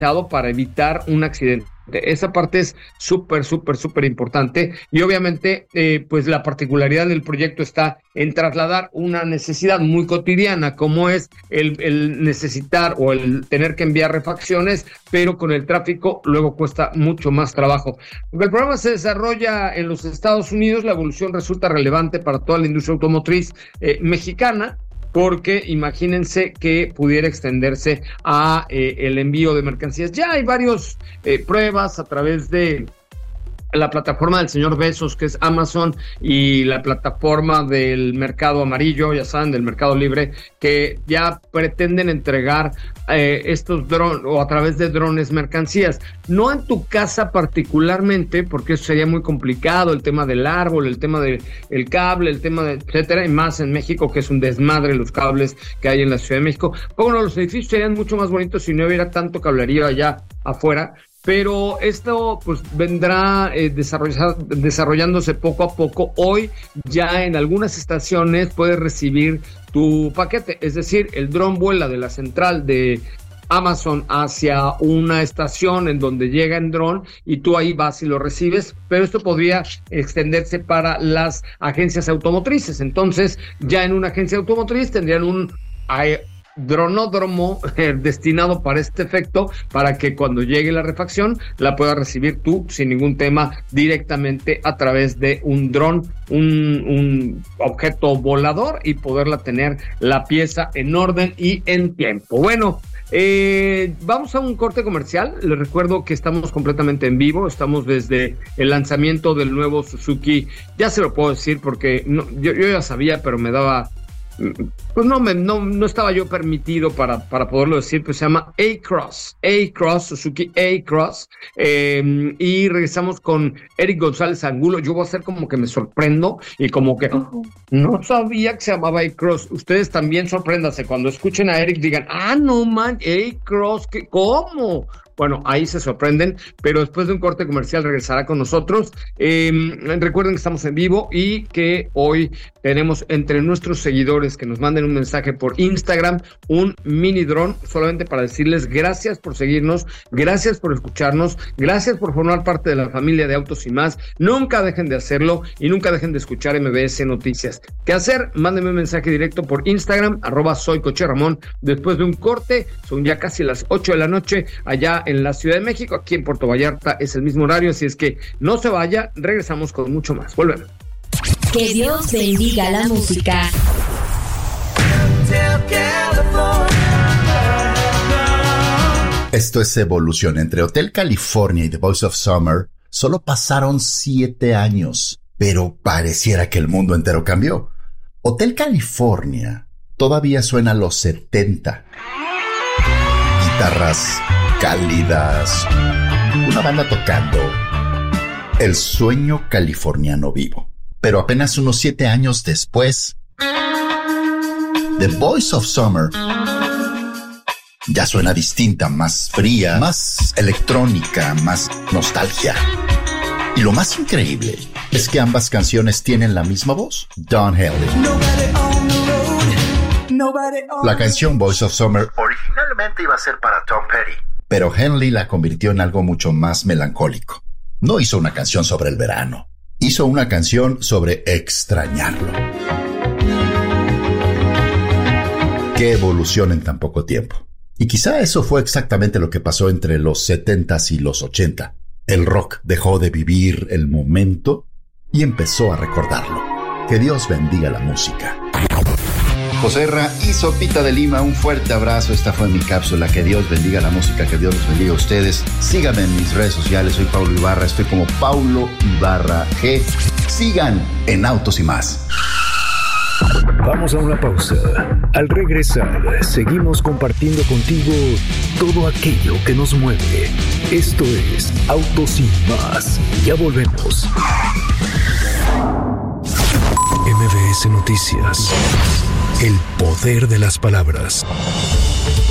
para evitar un accidente. Esa parte es súper importante y obviamente pues la particularidad del proyecto está en trasladar una necesidad muy cotidiana como es el necesitar o el tener que enviar refacciones, pero con el tráfico luego cuesta mucho más trabajo. Aunque el programa se desarrolla en los Estados Unidos, la evolución resulta relevante para toda la industria automotriz mexicana, porque imagínense que pudiera extenderse a el envío de mercancías. Ya hay varios pruebas a través de la plataforma del señor Bezos, que es Amazon, y la plataforma del mercado amarillo, ya saben, del mercado libre, que ya pretenden entregar estos drones o a través de drones mercancías. No en tu casa particularmente, porque eso sería muy complicado, el tema del árbol, el tema del cable, el tema de etcétera, y más en México, que es un desmadre los cables que hay en la Ciudad de México. Bueno, los edificios serían mucho más bonitos si no hubiera tanto cablerío allá afuera, pero esto pues vendrá desarrollándose poco a poco. Hoy ya en algunas estaciones puedes recibir tu paquete, es decir, el dron vuela de la central de Amazon hacia una estación en donde llega en dron y tú ahí vas y lo recibes, pero esto podría extenderse para las agencias automotrices. Entonces ya en una agencia automotriz tendrían un dronódromo destinado para este efecto, para que cuando llegue la refacción la puedas recibir tú sin ningún tema directamente a través de un dron, un objeto volador, y poderla tener la pieza en orden y en tiempo. Bueno, vamos a un corte comercial. Les recuerdo que estamos completamente en vivo, estamos desde el lanzamiento del nuevo Suzuki, ya se lo puedo decir porque yo ya sabía, pero me daba pues no estaba yo permitido para poderlo decir, pues se llama A-Cross, Suzuki A-Cross, y regresamos con Eric González Angulo. Yo voy a hacer como que me sorprendo y como que no sabía que se llamaba A-Cross. Ustedes también sorpréndanse cuando escuchen a Eric, digan, no man, A-Cross, ¿cómo? Bueno, ahí se sorprenden, pero después de un corte comercial regresará con nosotros. Recuerden que estamos en vivo y que hoy tenemos entre nuestros seguidores que nos manden un mensaje por Instagram un mini dron, solamente para decirles gracias por seguirnos, gracias por escucharnos, gracias por formar parte de la familia de Autos y Más. Nunca dejen de hacerlo y nunca dejen de escuchar MBS Noticias. ¿Qué hacer? Mándenme un mensaje directo por Instagram, @soycocheramón. Después de un corte, son ya casi las 8 de la noche allá en la Ciudad de México. Aquí en Puerto Vallarta es el mismo horario, así es que no se vaya, regresamos con mucho más. Volvemos. Que Dios bendiga la música. Esto es Evolución. Entre Hotel California y The Voice of Summer solo pasaron 7 años, pero pareciera que el mundo entero cambió. Hotel California todavía suena a los 70. Guitarras cálidas, una banda tocando, el sueño californiano vivo. Pero apenas unos 7 años después, The Voice of Summer ya suena distinta, más fría, más electrónica, más nostalgia. Y lo más increíble es que ambas canciones tienen la misma voz, Don Henley. La canción Voice of Summer originalmente iba a ser para Tom Petty, pero Henley la convirtió en algo mucho más melancólico. No hizo una canción sobre el verano, hizo una canción sobre extrañarlo. Qué evolución en tan poco tiempo. Y quizá eso fue exactamente lo que pasó entre los 70s y los 80. El rock dejó de vivir el momento y empezó a recordarlo. Que Dios bendiga la música. Joserra y Sopita de Lima, un fuerte abrazo. Esta fue mi cápsula. Que Dios bendiga la música, que Dios los bendiga a ustedes. Síganme en mis redes sociales, soy Paulo Ibarra, estoy como Paulo Ibarra G. Sigan en Autos y Más. Vamos a una pausa. Al regresar, seguimos compartiendo contigo todo aquello que nos mueve. Esto es Autos y Más. Ya volvemos. MBS Noticias. El poder de las palabras.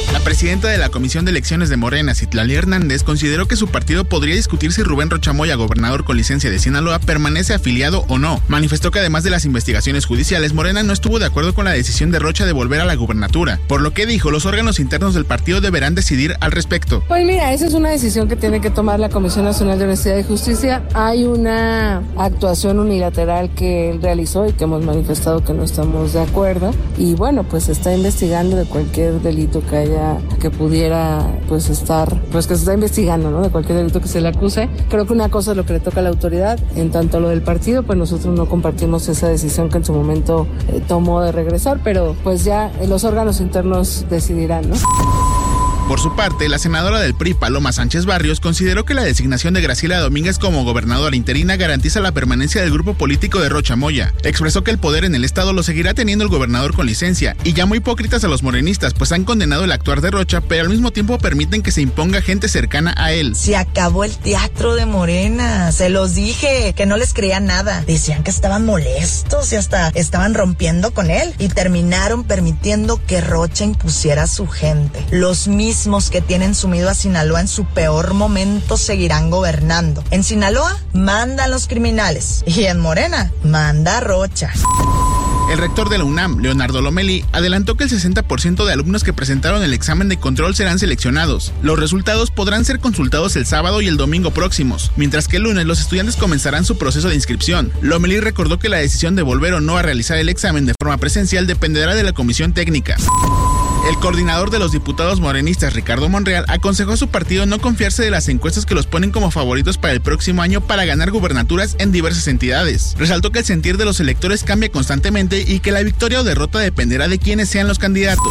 La presidenta de la Comisión de Elecciones de Morena, Citlali Hernández, consideró que su partido podría discutir si Rubén Rocha Moya, gobernador con licencia de Sinaloa, permanece afiliado o no. Manifestó que además de las investigaciones judiciales, Morena no estuvo de acuerdo con la decisión de Rocha de volver a la gubernatura, por lo que dijo, los órganos internos del partido deberán decidir al respecto. Pues mira, esa es una decisión que tiene que tomar la Comisión Nacional de Honestidad y Justicia. Hay una actuación unilateral que él realizó y que hemos manifestado que no estamos de acuerdo. Y bueno, pues se está investigando de cualquier delito que pudiera pues estar, pues que se está investigando, ¿no? De cualquier delito que se le acuse. Creo que una cosa es lo que le toca a la autoridad. En tanto a lo del partido, pues nosotros no compartimos esa decisión que en su momento tomó de regresar, pero pues ya los órganos internos decidirán, ¿no? Por su parte, la senadora del PRI, Paloma Sánchez Barrios, consideró que la designación de Graciela Domínguez como gobernadora interina garantiza la permanencia del grupo político de Rocha Moya. Expresó que el poder en el estado lo seguirá teniendo el gobernador con licencia y llamó hipócritas a los morenistas, pues han condenado el actuar de Rocha, pero al mismo tiempo permiten que se imponga gente cercana a él. Se acabó el teatro de Morena, se los dije, que no les creía nada. Decían que estaban molestos y hasta estaban rompiendo con él y terminaron permitiendo que Rocha impusiera a su gente. Los mismos que tienen sumido a Sinaloa en su peor momento seguirán gobernando. En Sinaloa mandan los criminales y en Morena manda Rocha. El rector de la UNAM, Leonardo Lomelí, adelantó que el 60% de alumnos que presentaron el examen de control serán seleccionados. Los resultados podrán ser consultados el sábado y el domingo próximos, mientras que el lunes los estudiantes comenzarán su proceso de inscripción. Lomelí recordó que la decisión de volver o no a realizar el examen de forma presencial dependerá de la comisión técnica. El coordinador de los diputados morenistas, Ricardo Monreal, aconsejó a su partido no confiarse de las encuestas que los ponen como favoritos para el próximo año para ganar gubernaturas en diversas entidades. Resaltó que el sentir de los electores cambia constantemente y que la victoria o derrota dependerá de quiénes sean los candidatos.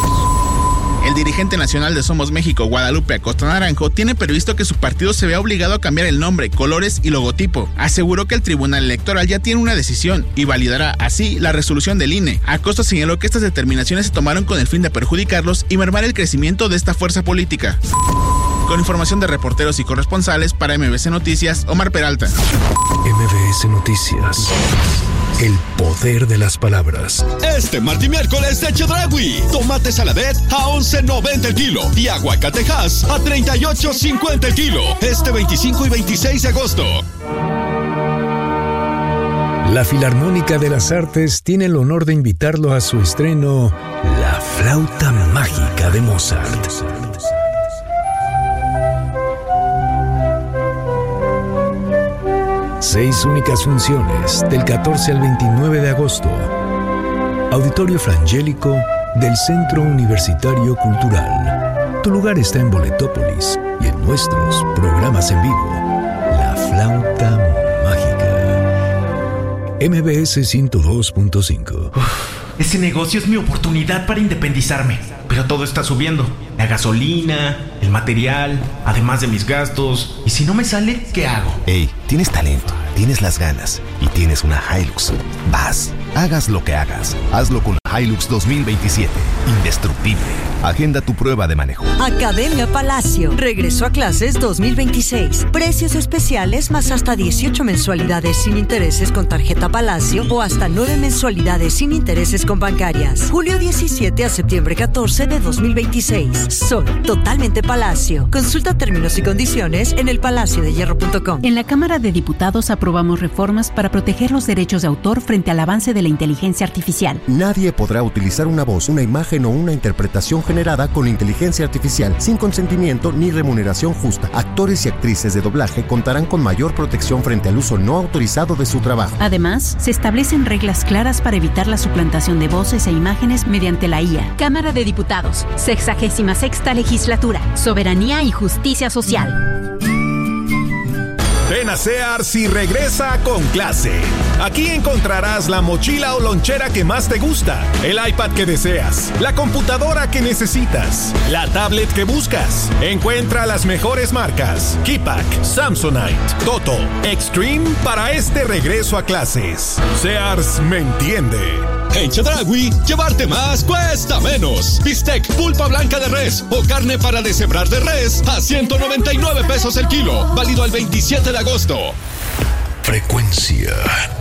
El dirigente nacional de Somos México, Guadalupe Acosta Naranjo, tiene previsto que su partido se vea obligado a cambiar el nombre, colores y logotipo. Aseguró que el Tribunal Electoral ya tiene una decisión y validará así la resolución del INE. Acosta señaló que estas determinaciones se tomaron con el fin de perjudicarlos y mermar el crecimiento de esta fuerza política. Con información de reporteros y corresponsales para MBC Noticias, Omar Peralta. MBS Noticias. El poder de las palabras. Este martes y miércoles de Chedraui. Tomate saladet a $11.90 el kilo y aguacatejas a $38.50 el kilo. Este 25 y 26 de agosto. La Filarmónica de las Artes tiene el honor de invitarlo a su estreno La Flauta Mágica de Mozart. 6 únicas funciones del 14 al 29 de agosto. Auditorio Frangélico del Centro Universitario Cultural. Tu lugar está en Boletópolis y en nuestros programas en vivo. La Flauta Mágica. MBS 102.5. Ese negocio es mi oportunidad para independizarme. Pero todo está subiendo. La gasolina, el material, además de mis gastos. ¿Y si no me sale, qué hago? Ey, tienes talento, tienes las ganas y tienes una Hilux. Vas, hagas lo que hagas. Hazlo con la Hilux 2027. Indestructible. Agenda tu prueba de manejo. Academia Palacio. Regreso a clases 2026. Precios especiales más hasta 18 mensualidades sin intereses con tarjeta Palacio o hasta 9 mensualidades sin intereses con bancarias. Julio 17 a septiembre 14 de 2026. Soy totalmente Palacio. Consulta términos y condiciones en elpalaciodehierro.com. En la Cámara de Diputados aprobamos reformas para proteger los derechos de autor frente al avance de la inteligencia artificial. Nadie podrá utilizar una voz, una imagen o una interpretación generada con inteligencia artificial sin consentimiento ni remuneración justa. Actores y actrices de doblaje contarán con mayor protección frente al uso no autorizado de su trabajo. Además, se establecen reglas claras para evitar la suplantación de voces e imágenes mediante la IA. Cámara de Diputados, 66ª Legislatura, Soberanía y Justicia Social. Ven a Sears y regresa con clase. Aquí encontrarás la mochila o lonchera que más te gusta, el iPad que deseas, la computadora que necesitas, la tablet que buscas. Encuentra las mejores marcas: Keypack, Samsonite, Toto, Extreme para este regreso a clases. Sears me entiende. En Chedraui, llevarte más cuesta menos. Bistec pulpa blanca de res o carne para deshebrar de res a $199 el kilo. Válido al 27 de agosto. Frecuencia